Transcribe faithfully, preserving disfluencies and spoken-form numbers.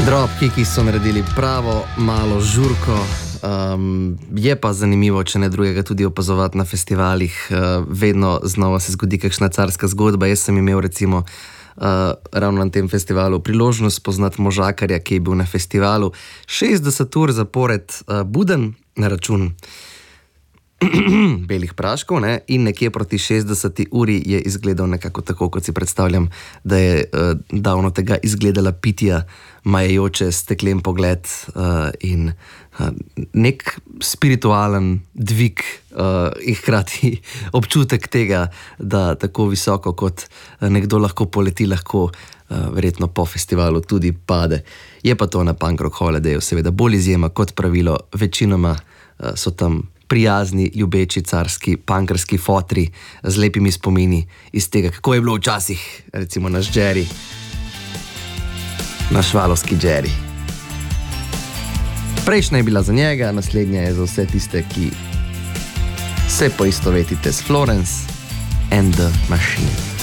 Dropkicki so naredili pravo malo žurko. Um, je pa zanimivo, če ne drugega, tudi opazovati na festivalih. Uh, vedno znova se zgodi kakšna carska zgodba. Jaz sem imel recimo uh, ravno na tem festivalu priložnost spoznati možakarja, ki je bil na festivalu šestdeset ur zapored uh, buden na račun belih praškov, ne? In nekje proti šestdeseti uri je izgledal nekako tako, kot si predstavljam, da je uh, davno tega izgledala pitja, majajoče steklen pogled uh, in uh, nek spiritualen dvig uh, in hkrati občutek tega, da tako visoko kot nekdo lahko poleti, lahko uh, verjetno po festivalu tudi pade. Je pa to na Punk Rock Holidayu seveda bolj izjema kot pravilo. Večinoma uh, so tam prijazni, ljubeči, carski, punkerski fotri z lepimi spomini iz tega, kako je bilo včasih, recimo naš Jerry, naš valovski Jerry. Prejšnja je bila za njega, naslednja je za vse tiste, ki se poistovetite s Florence and the Machine.